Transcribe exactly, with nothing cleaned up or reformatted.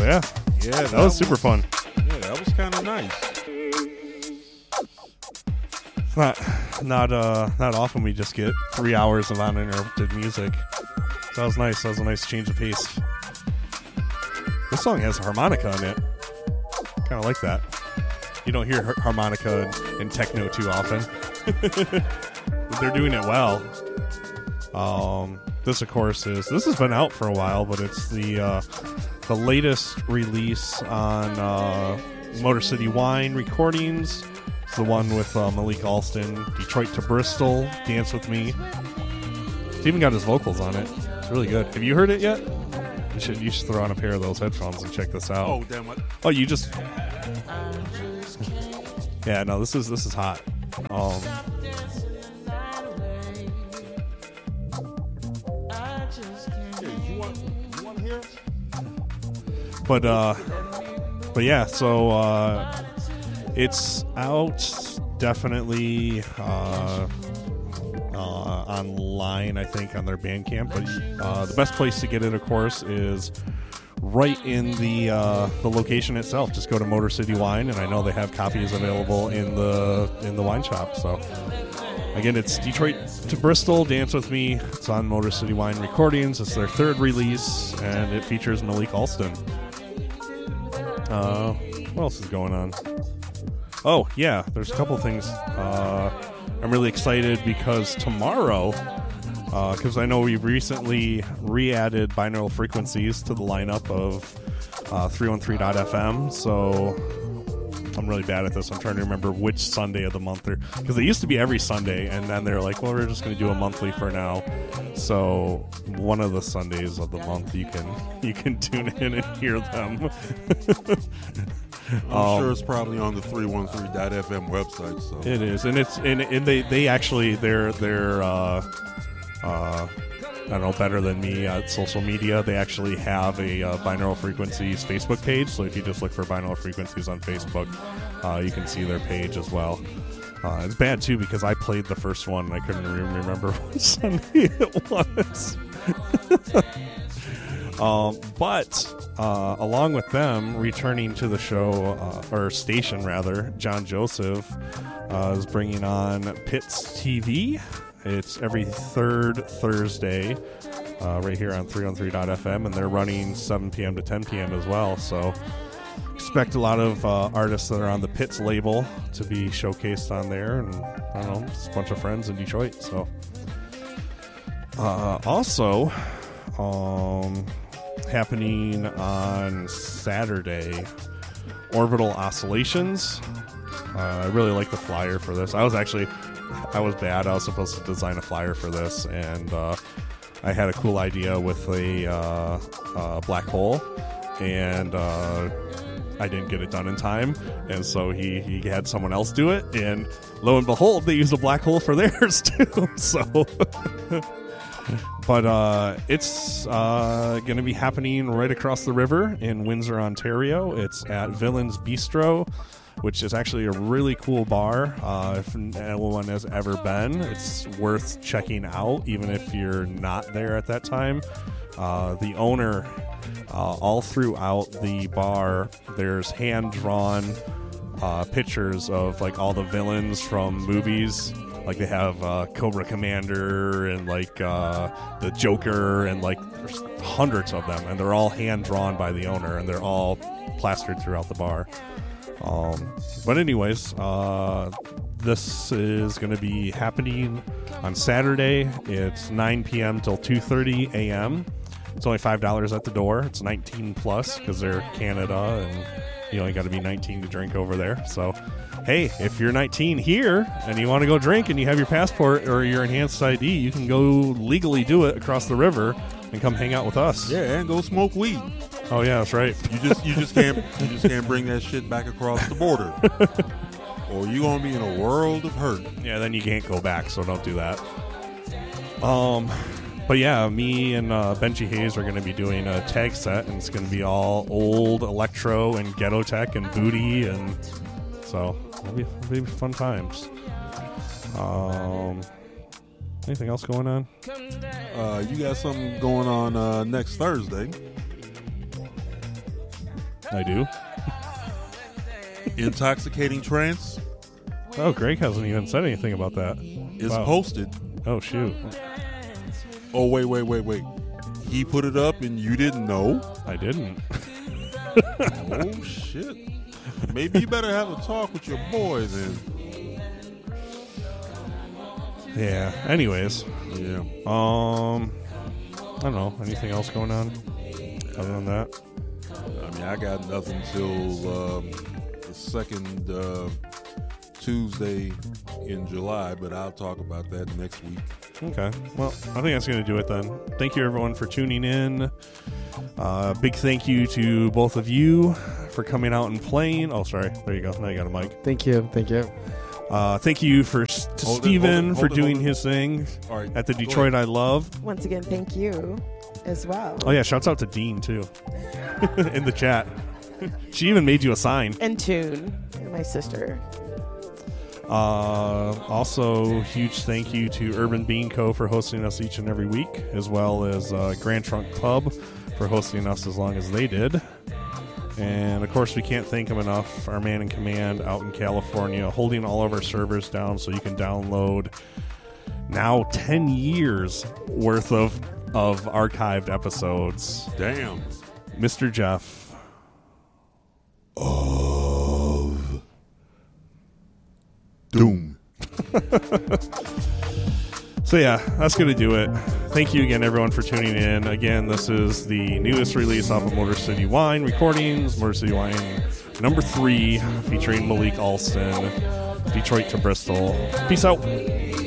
So yeah, Yeah, that, that was super fun. Yeah, that was kind of nice. It's not not uh not often we just get three hours of uninterrupted music. So that was nice. That was a nice change of pace. This song has a harmonica in it. Kind of like that. You don't hear har- harmonica in, in techno too often. But they're doing it well. Um, this, of course, is this has been out for a while, but it's the uh, the latest release on uh, Motor City Wine Recordings. It's the one with uh, Malik Alston, Detroit to Bristol, Dance With Me. It's even got his vocals on it. It's really good. Have you heard it yet? You should you should throw on a pair of those headphones and check this out. Oh, damn it. Oh, you just... Yeah, no, this is this is hot. Um, You want, you want to hear it? but uh, but yeah, so uh, it's out definitely uh, uh, online. I think on their Bandcamp, but uh, the best place to get it, of course, is right in the uh, the location itself. Just go to Motor City Wine, and I know they have copies available in the in the wine shop. So again, it's Detroit to Bristol, Dance With Me. It's on Motor City Wine Recordings. It's their third release, and it features Malik Alston. Uh, what else is going on? Oh yeah, there's a couple things. Uh, I'm really excited because tomorrow. Because uh, I know we've recently re-added binaural frequencies to the lineup of uh, three one three dot f m, so I'm really bad at this. I'm trying to remember which Sunday of the month they're... Because they used to be every Sunday, and then they're like, well, we're just going to do a monthly for now. So one of the Sundays of the month, you can you can tune in and hear them. I'm Um, sure it's probably on the three one three dot f m website. So It is, and it's and, and they, they actually they're they're uh, uh, I don't know, better than me at social media. They actually have a uh, Binaural Frequencies Facebook page, so if you just look for Binaural Frequencies on Facebook, uh, you can see their page as well. Uh, it's bad too because I played the first one and I couldn't even remember what Sunday it was. um, but uh, along with them, returning to the show uh, or station rather, John Joseph uh, is bringing on Pits T V. It's every third Thursday, uh, right here on three one three dot f m, and they're running seven p.m. to ten p.m. as well. So expect a lot of uh, artists that are on the Pits label to be showcased on there, and I don't know, just a bunch of friends in Detroit. So uh, also um, happening on Saturday, Orbital Oscillations. Uh, I really like the flyer for this. I was actually... I was bad. I was supposed to design a flyer for this, and uh, I had a cool idea with a uh, uh, black hole, and uh, I didn't get it done in time, and so he, he had someone else do it, and lo and behold, they used a black hole for theirs too. So, but uh, it's uh, going to be happening right across the river in Windsor, Ontario. It's at Villains Bistro, which is actually a really cool bar. Uh, if anyone has ever been, it's worth checking out, even if you're not there at that time. Uh, the owner, uh, all throughout the bar, there's hand-drawn uh, pictures of like all the villains from movies. Like they have uh, Cobra Commander and like uh, the Joker, and like there's hundreds of them, and they're all hand-drawn by the owner, and they're all plastered throughout the bar. Um, but anyways, uh, this is going to be happening on Saturday. It's nine p.m. till two thirty a.m. It's only five dollars at the door. It's nineteen plus because they're Canada, and you only got to be nineteen to drink over there. So, hey, if you're nineteen here and you want to go drink and you have your passport or your enhanced I D, you can go legally do it across the river and come hang out with us. yeah, and go smoke weed. Oh yeah, that's right. You just you just can't you just can't bring that shit back across the border, or you gonna be in a world of hurt. Yeah, then you can't go back, so don't do that. Um, but yeah, me and uh, Benji Hayes are going to be doing a tag set, and it's going to be all old electro and ghetto tech and booty, and so it'll be, it'll be fun times. Um, anything else going on? Uh, you got something going on uh, next Thursday. I do. Intoxicating Trance Oh, Greg hasn't even said anything about that. is Wow. posted. Oh, shoot. Oh, wait, wait, wait, wait. He put it up and you didn't know? I didn't. Oh, shit. Maybe you better have a talk with your boy then. Yeah. Anyways. Yeah. Um, I don't know. Anything else going on other than that? I mean, I got nothing till um, the second uh, Tuesday in July, but I'll talk about that next week. Okay. Well, I think that's going to do it then. Thank you, everyone, for tuning in. Uh, big thank you to both of you for coming out and playing. Oh, sorry. There you go. Now you got a mic. Thank you. Thank you. Uh, thank you for to Hold it, hold Steven it, for hold it, doing hold it. his thing All right. at the go Detroit ahead. I Love. Once again, thank you as well. Oh, yeah. Shouts out to Dean, too, in the chat. She even made you a sign. And Tune, and my sister. Uh, also, huge thank you to Urban Bean Co. for hosting us each and every week, as well as uh, Grand Trunk Club for hosting us as long as they did. And, of course, we can't thank them enough. Our man in command out in California, holding all of our servers down so you can download now ten years worth of, of archived episodes. Damn. Mister Jeff. Of Doom. So yeah, that's going to do it. Thank you again, everyone, for tuning in. Again, this is the newest release off of Motor City Wine Recordings, Motor City Wine number three, featuring Malik Alston, Detroit to Bristol. Peace out.